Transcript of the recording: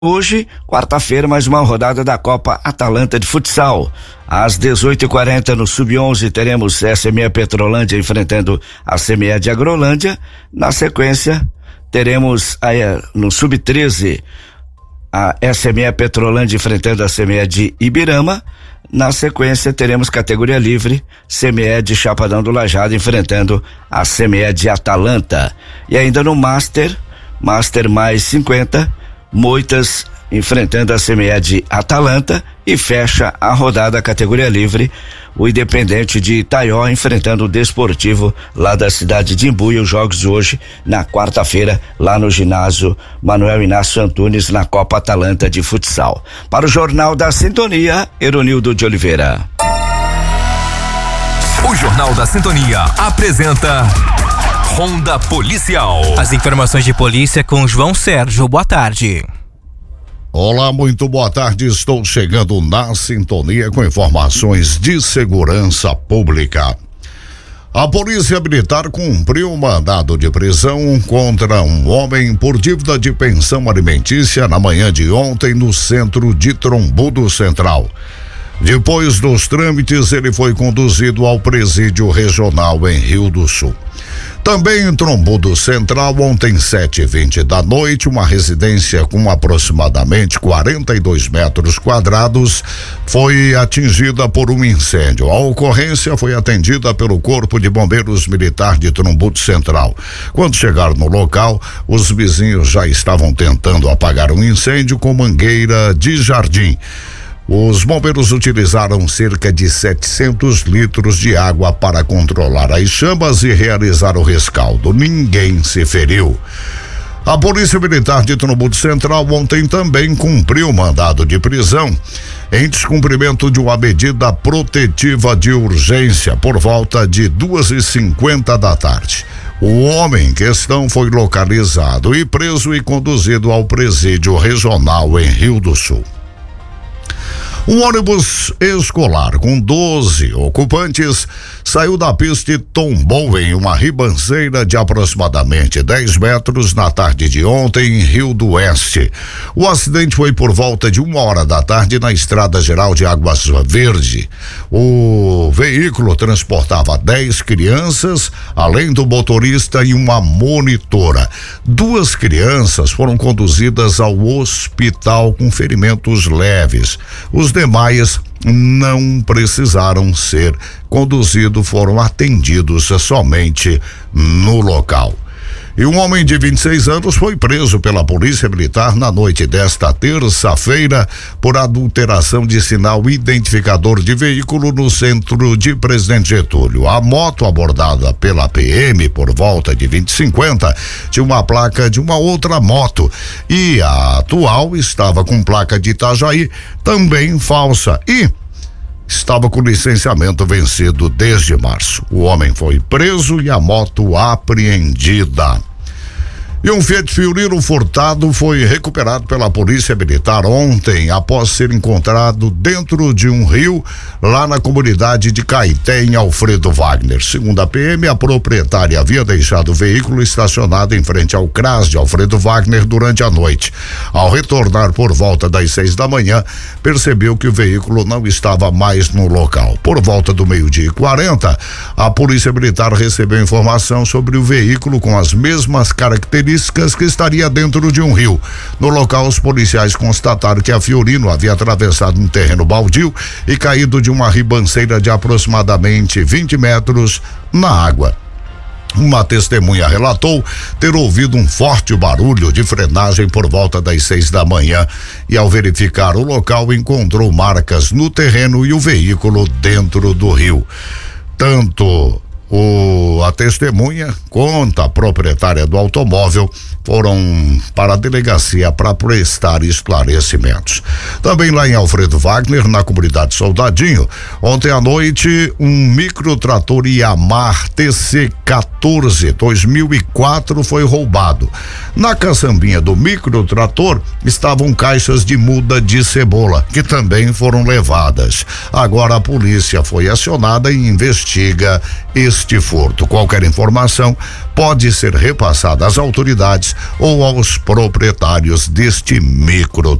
Hoje, quarta-feira, mais uma rodada da Copa Atalanta de Futsal. Às 18h40 no Sub-11 teremos SME Petrolândia enfrentando a CME de Agrolândia. Na sequência, teremos no Sub-13 a SME Petrolândia enfrentando a CME de Ibirama. Na sequência, teremos categoria livre, CME de Chapadão do Lajeado enfrentando a CME de Atalanta. E ainda no Master mais 50, Moitas enfrentando a CME de Atalanta, e fecha a rodada categoria livre, o Independente de Itaió enfrentando o Desportivo lá da cidade de Imbu. E os jogos de hoje na quarta-feira lá no ginásio Manuel Inácio Antunes na Copa Atalanta de Futsal. Para o Jornal da Sintonia, Eronildo de Oliveira. O Jornal da Sintonia apresenta Ronda Policial. As informações de polícia com João Sérgio. Boa tarde. Olá, muito boa tarde. Estou chegando na sintonia com informações de segurança pública. A Polícia Militar cumpriu mandado de prisão contra um homem por dívida de pensão alimentícia na manhã de ontem no centro de Trombudo Central. Depois dos trâmites, ele foi conduzido ao presídio regional em Rio do Sul. Também em Trombudo Central, ontem 7h20 da noite, uma residência com aproximadamente 42 metros quadrados foi atingida por um incêndio. A ocorrência foi atendida pelo Corpo de Bombeiros Militar de Trombudo Central. Quando chegaram no local, os vizinhos já estavam tentando apagar um incêndio com mangueira de jardim. Os bombeiros utilizaram cerca de 700 litros de água para controlar as chamas e realizar o rescaldo. Ninguém se feriu. A Polícia Militar de Trombudo Central ontem também cumpriu mandado de prisão em descumprimento de uma medida protetiva de urgência por volta de 2h50 da tarde. O homem em questão foi localizado e preso e conduzido ao presídio regional em Rio do Sul. Um ônibus escolar com 12 ocupantes saiu da pista e tombou em uma ribanceira de aproximadamente 10 metros na tarde de ontem em Rio do Oeste. O acidente foi por volta de 1h da tarde na Estrada Geral de Águas Verde. O veículo transportava 10 crianças, além do motorista e uma monitora. 2 crianças foram conduzidas ao hospital com ferimentos leves. Os demais não precisaram ser conduzidos, foram atendidos somente no local. E um homem de 26 anos foi preso pela Polícia Militar na noite desta terça-feira por adulteração de sinal identificador de veículo no centro de Presidente Getúlio. A moto abordada pela PM por volta de 20h50 tinha uma placa de uma outra moto e a atual estava com placa de Itajaí, também falsa, e estava com licenciamento vencido desde março. O homem foi preso e a moto apreendida. E um Fiat Fiorino furtado foi recuperado pela Polícia Militar ontem, após ser encontrado dentro de um rio, lá na comunidade de Caeté, em Alfredo Wagner. Segundo a PM, a proprietária havia deixado o veículo estacionado em frente ao CRAS de Alfredo Wagner durante a noite. Ao retornar por volta das 6 da manhã, percebeu que o veículo não estava mais no local. Por volta do 12h40, a Polícia Militar recebeu informação sobre o veículo com as mesmas características que estaria dentro de um rio. No local, os policiais constataram que a Fiorino havia atravessado um terreno baldio e caído de uma ribanceira de aproximadamente 20 metros na água. Uma testemunha relatou ter ouvido um forte barulho de frenagem por volta das 6 da manhã e, ao verificar o local, encontrou marcas no terreno e o veículo dentro do rio. Tanto a testemunha quanto a proprietária do automóvel foram para a delegacia para prestar esclarecimentos. Também lá em Alfredo Wagner, na comunidade Soldadinho, ontem à noite, um microtrator Yamaha TC14 2004 foi roubado. Na caçambinha do microtrator estavam caixas de muda de cebola, que também foram levadas. Agora a polícia foi acionada e investiga esse deste furto. Qualquer informação pode ser repassada às autoridades ou aos proprietários deste micro